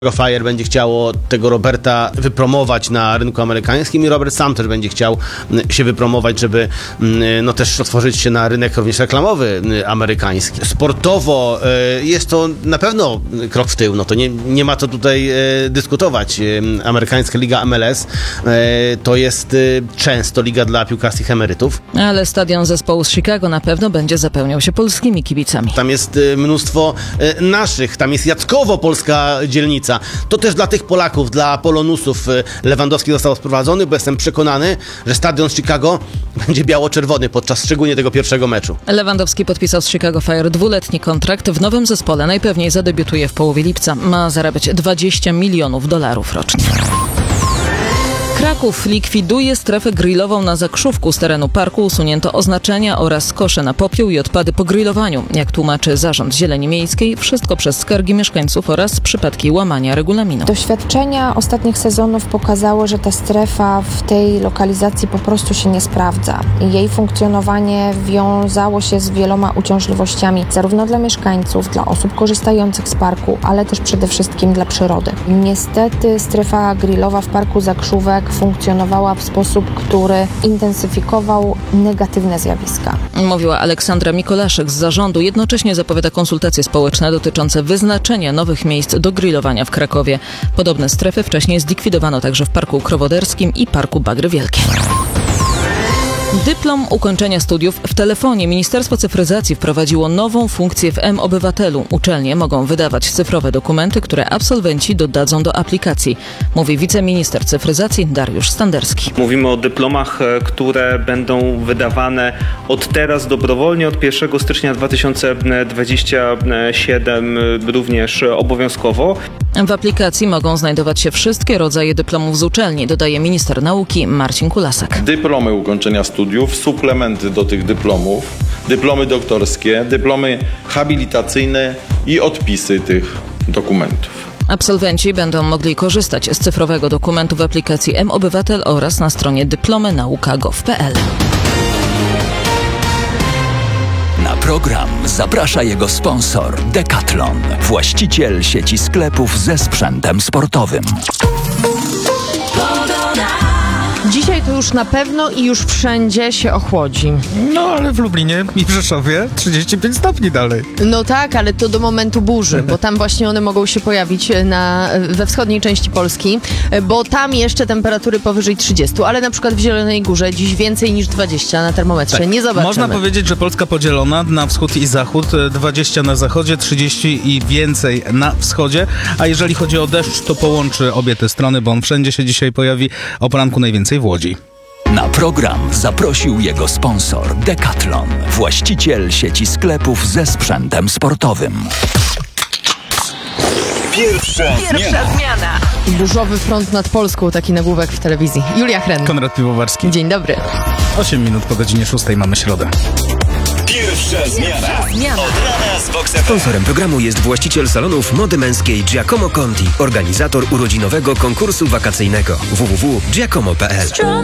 Fire będzie chciało tego Roberta wypromować na rynku amerykańskim i Robert sam też będzie chciał się wypromować, żeby też otworzyć się na rynek również reklamowy amerykański. Sportowo jest to na pewno krok w tył, to nie ma co tutaj dyskutować. Amerykańska liga MLS to jest często liga dla piłkarskich emerytów. Ale stadion zespołu z Chicago na pewno będzie zapełniał się polskimi kibicami. Tam jest mnóstwo naszych, tam jest Jackowo, polska dzielnica. To też dla tych Polaków, dla Polonusów Lewandowski został sprowadzony, bo jestem przekonany, że stadion z Chicago będzie biało-czerwony podczas szczególnie tego pierwszego meczu. Lewandowski podpisał z Chicago Fire 2-letni kontrakt w nowym zespole. Najpewniej zadebiutuje w połowie lipca. Ma zarabiać $20 milionów rocznie. Kraków likwiduje strefę grillową na Zakrzówku. Z terenu parku usunięto oznaczenia oraz kosze na popiół i odpady po grillowaniu. Jak tłumaczy Zarząd Zieleni Miejskiej, wszystko przez skargi mieszkańców oraz przypadki łamania regulaminu. Doświadczenia ostatnich sezonów pokazało, że ta strefa w tej lokalizacji po prostu się nie sprawdza. Jej funkcjonowanie wiązało się z wieloma uciążliwościami, zarówno dla mieszkańców, dla osób korzystających z parku, ale też przede wszystkim dla przyrody. Niestety strefa grillowa w parku Zakrzówek funkcjonowała w sposób, który intensyfikował negatywne zjawiska. Mówiła Aleksandra Mikolaszek z zarządu. Jednocześnie zapowiada konsultacje społeczne dotyczące wyznaczenia nowych miejsc do grillowania w Krakowie. Podobne strefy wcześniej zlikwidowano także w Parku Krowoderskim i Parku Bagry Wielkie. Dyplom ukończenia studiów w telefonie. Ministerstwo Cyfryzacji wprowadziło nową funkcję w mObywatelu. Uczelnie mogą wydawać cyfrowe dokumenty, które absolwenci dodadzą do aplikacji, mówi wiceminister cyfryzacji Dariusz Standerski. Mówimy o dyplomach, które będą wydawane od teraz dobrowolnie, od 1 stycznia 2027 również obowiązkowo. W aplikacji mogą znajdować się wszystkie rodzaje dyplomów z uczelni, dodaje minister nauki Marcin Kulasak. Dyplomy ukończenia studiów, suplementy do tych dyplomów, dyplomy doktorskie, dyplomy habilitacyjne i odpisy tych dokumentów. Absolwenci będą mogli korzystać z cyfrowego dokumentu w aplikacji mObywatel oraz na stronie dyplomynauka.gov.pl. Na program zaprasza jego sponsor Decathlon, właściciel sieci sklepów ze sprzętem sportowym. Dzisiaj to już na pewno i już wszędzie się ochłodzi. No, ale w Lublinie i w Rzeszowie 35 stopni dalej. No tak, ale to do momentu burzy, bo tam właśnie one mogą się pojawić we wschodniej części Polski, bo tam jeszcze temperatury powyżej 30, ale na przykład w Zielonej Górze dziś więcej niż 20 na termometrze. Tak. Nie zobaczymy. Można powiedzieć, że Polska podzielona na wschód i zachód, 20 na zachodzie, 30 i więcej na wschodzie, a jeżeli chodzi o deszcz, to połączy obie te strony, bo on wszędzie się dzisiaj pojawi, o poranku najwięcej w Łodzi. Na program zaprosił jego sponsor Decathlon, właściciel sieci sklepów ze sprzętem sportowym. Pierwsza zmiana. Burzowy front nad Polską, taki nagłówek w telewizji. Julia Hren. Konrad Piwowarski. Dzień dobry. 8 minut po godzinie 6 mamy środę. Pierwsza zmiana. Od rana z Vox FM. Sponsorem programu jest właściciel salonów mody męskiej Giacomo Conti, organizator urodzinowego konkursu wakacyjnego www.giacomo.pl.